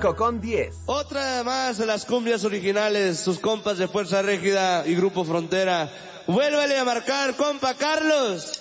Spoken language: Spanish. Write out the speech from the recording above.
5:10. Otra más de las cumbias originales, sus compas de Fuerza Régida y Grupo Frontera. Vuélvale a marcar, compa Carlos.